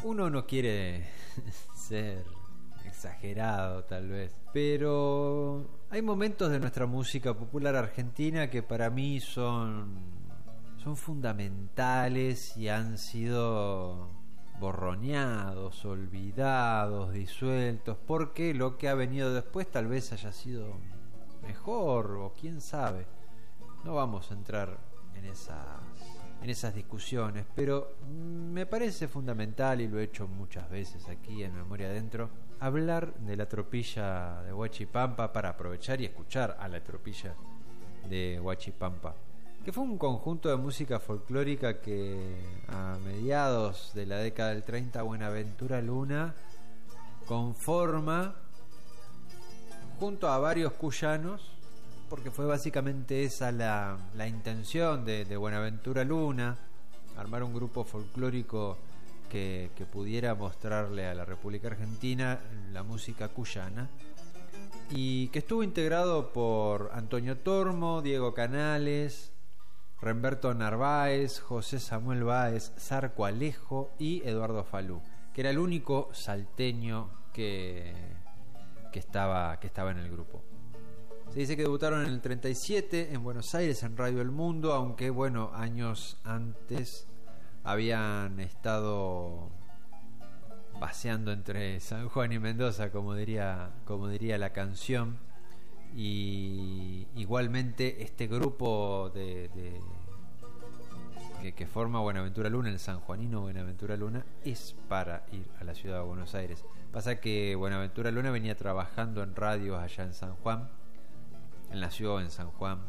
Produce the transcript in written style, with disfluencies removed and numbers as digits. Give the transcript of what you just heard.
Uno no quiere ser exagerado tal vez, pero hay momentos de nuestra música popular argentina que para mí son fundamentales y han sido borroneados, olvidados, disueltos, porque lo que ha venido después tal vez haya sido mejor, o quién sabe. No vamos a entrar en esas discusiones, pero me parece fundamental, y lo he hecho muchas veces aquí en Memoria Adentro, hablar de la tropilla de Huachipampa para aprovechar y escuchar a la tropilla de Huachipampa, que fue un conjunto de música folclórica que a mediados de la década del 30 Buenaventura Luna conforma junto a varios cuyanos, porque fue básicamente esa la intención de Buenaventura Luna, armar un grupo folclórico que pudiera mostrarle a la República Argentina la música cuyana, y que estuvo integrado por Antonio Tormo, Diego Canales, Remberto Narváez, José Samuel Báez, Zarco Alejo y Eduardo Falú, que era el único salteño que estaba en el grupo. Se dice que debutaron en el 37 en Buenos Aires en Radio El Mundo, aunque bueno, años antes habían estado paseando entre San Juan y Mendoza, como diría la canción. Y igualmente este grupo que forma Buenaventura Luna, el sanjuanino Buenaventura Luna, es para ir a la ciudad de Buenos Aires. Pasa que Buenaventura Luna venía trabajando en radios allá en San Juan. Él nació en San Juan,